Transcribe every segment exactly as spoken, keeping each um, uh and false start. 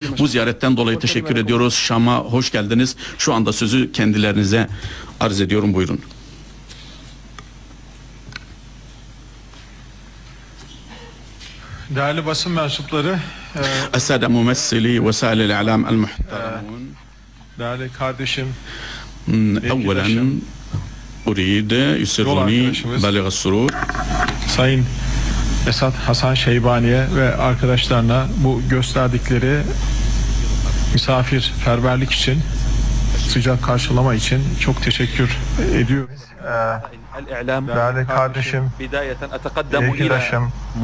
Bu ziyaretten dolayı teşekkür ediyoruz. Şam'a hoş geldiniz. Şu anda sözü kendilerinize arz ediyorum. Buyurun. Değerli basın mensupları, السادة ممثلي وسائل الإعلام المحترمون. değerli kardeşim, أولا أريد يسرني بالغ السرور Sayın Esat Hasan Şeybani'ye ve arkadaşlarına bu gösterdikleri misafirperverlik için, sıcak karşılama için çok teşekkür ediyoruz. Değerli kardeşim, arkadaşım,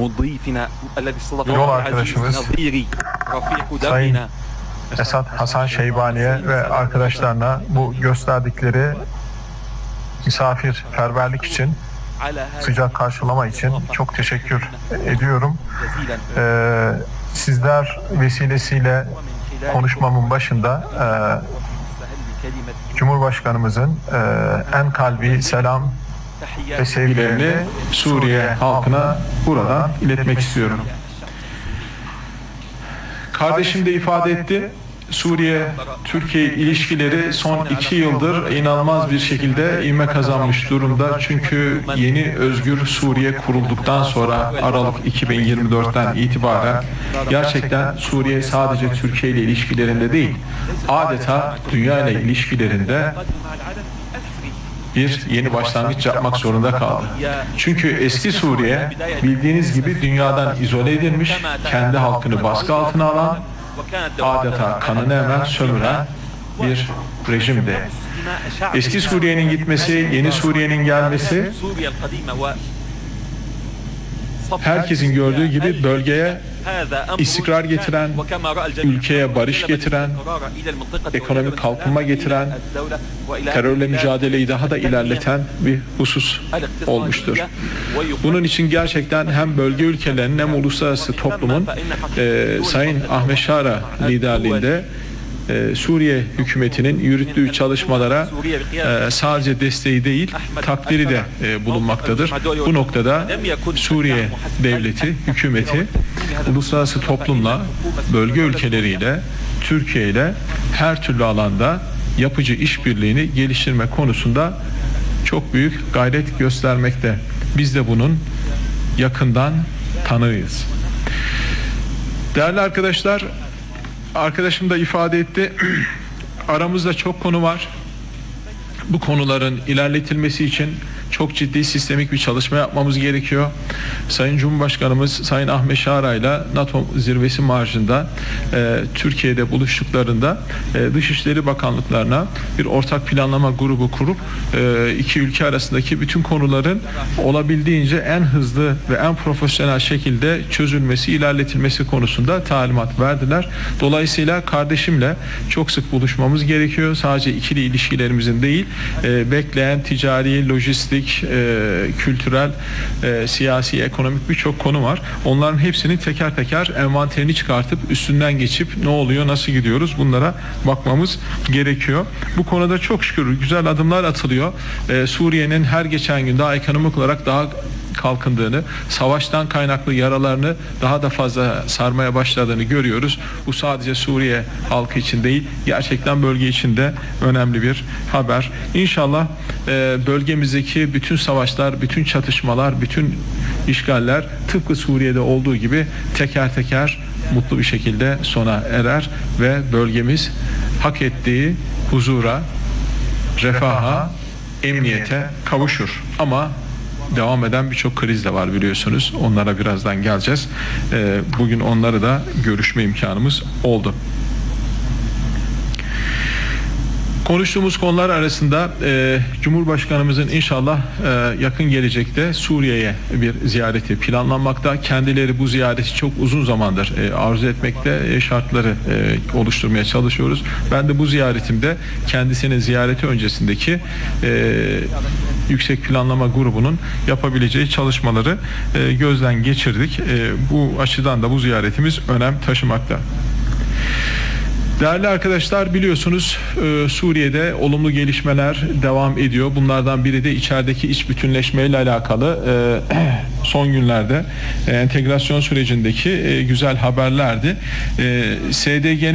yol arkadaşımız Sayın Esat Hasan Şeybani'ye ve arkadaşlarına bu gösterdikleri misafirperverlik için, sıcak karşılama için çok teşekkür ediyorum. Ee, sizler vesilesiyle konuşmamın başında e, Cumhurbaşkanımızın e, en kalbi selam ve sevgilerini Suriye halkına buradan iletmek istiyorum. Kardeşim de ifade etti. Suriye-Türkiye ilişkileri son iki yıldır inanılmaz bir şekilde ivme kazanmış durumda. Çünkü yeni özgür Suriye kurulduktan sonra Aralık iki bin yirmi dörtten itibaren gerçekten Suriye sadece Türkiye ile ilişkilerinde değil, adeta dünya ile ilişkilerinde bir yeni başlangıç yapmak zorunda kaldı. Çünkü eski Suriye bildiğiniz gibi dünyadan izole edilmiş, kendi halkını baskı altına alan, adeta kanını emen, sömüren bir rejimdi. Eski Suriye'nin gitmesi, yeni Suriye'nin gelmesi, herkesin gördüğü gibi bölgeye istikrar getiren, ülkeye barış getiren, ekonomik kalkınma getiren, terörle mücadeleyi daha da ilerleten bir husus olmuştur. Bunun için gerçekten hem bölge ülkelerinin hem uluslararası toplumun e, Sayın Ahmet Şara liderliğinde Ee, Suriye hükümetinin yürüttüğü çalışmalara e, sadece desteği değil, takdiri de e, bulunmaktadır. Bu noktada Suriye devleti, hükümeti, uluslararası toplumla, bölge ülkeleriyle, Türkiye ile her türlü alanda yapıcı işbirliğini geliştirme konusunda çok büyük gayret göstermekte. Biz de bunun yakından tanığıyız. Değerli arkadaşlar, arkadaşım da ifade etti. Aramızda çok konu var. Bu konuların ilerletilmesi için çok ciddi sistemik bir çalışma yapmamız gerekiyor. Sayın Cumhurbaşkanımız Sayın Ahmet Şara ile NATO zirvesi marjında e, Türkiye'de buluştuklarında e, Dışişleri Bakanlıklarına bir ortak planlama grubu kurup e, iki ülke arasındaki bütün konuların olabildiğince en hızlı ve en profesyonel şekilde çözülmesi, ilerletilmesi konusunda talimat verdiler. Dolayısıyla kardeşimle çok sık buluşmamız gerekiyor. Sadece ikili ilişkilerimizin değil, e, bekleyen ticari, lojistik, E, kültürel, e, siyasi, ekonomik birçok konu var. Onların hepsini teker teker envanterini çıkartıp üstünden geçip ne oluyor, nasıl gidiyoruz, bunlara bakmamız gerekiyor. Bu konuda çok şükür güzel adımlar atılıyor. E, Suriye'nin her geçen gün daha ekonomik olarak daha kalkındığını, savaştan kaynaklı yaralarını daha da fazla sarmaya başladığını görüyoruz. Bu sadece Suriye halkı için değil, gerçekten bölge için de önemli bir haber. İnşallah e, bölgemizdeki bütün savaşlar, bütün çatışmalar, bütün işgaller tıpkı Suriye'de olduğu gibi teker teker mutlu bir şekilde sona erer ve bölgemiz hak ettiği huzura, refaha, emniyete kavuşur. Ama devam eden birçok kriz de var biliyorsunuz. Onlara birazdan geleceğiz. Ee, bugün onları da görüşme imkanımız oldu. Konuştuğumuz konular arasında e, Cumhurbaşkanımızın inşallah e, yakın gelecekte Suriye'ye bir ziyareti planlanmakta. Kendileri bu ziyareti çok uzun zamandır e, arzu etmekte, e, şartları e, oluşturmaya çalışıyoruz. Ben de bu ziyaretimde kendisinin ziyareti öncesindeki e, Yüksek Planlama Grubu'nun yapabileceği çalışmaları e, gözden geçirdik. E, bu açıdan da bu ziyaretimiz önem taşımakta. Değerli arkadaşlar, biliyorsunuz e, Suriye'de olumlu gelişmeler devam ediyor. Bunlardan biri de içerideki iç bütünleşme ile alakalı e, son günlerde e, entegrasyon sürecindeki e, güzel haberlerdi. E, S D G'nin